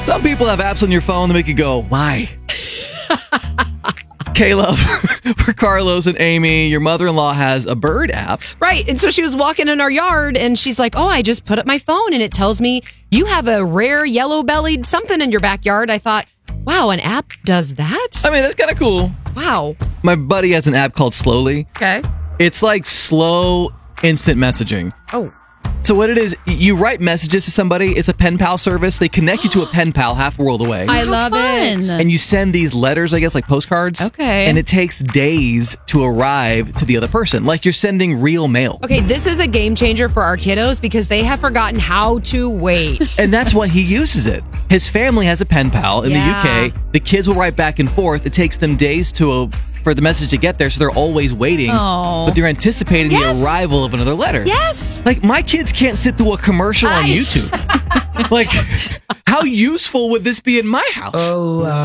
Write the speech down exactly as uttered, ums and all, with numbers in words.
Some people have apps on your phone that make you go, why? Caleb, for Carlos and Amy, your mother-in-law has a bird app. Right. And so she was walking in our yard and she's like, oh, I just put up my phone and it tells me you have a rare yellow-bellied something in your backyard. I thought, wow, an app does that? I mean, that's kind of cool. Wow. My buddy has an app called Slowly. Okay. It's like slow instant messaging. Oh. So what it is, you write messages to somebody. It's a pen pal service. They connect you to a pen pal half a world away. I love it. And you send these letters, I guess, like postcards. Okay. And it takes days to arrive to the other person. Like you're sending real mail. Okay, this is a game changer for our kiddos because they have forgotten how to wait. And that's why he uses it. His family has a pen pal in Yeah. the U K. The kids will write back and forth. It takes them days to uh, for the message to get there, so they're always waiting. Oh. But they're anticipating Yes. the arrival of another letter. Yes. Like, my kids can't sit through a commercial on I- YouTube. Like, how useful would this be in my house? Oh, uh,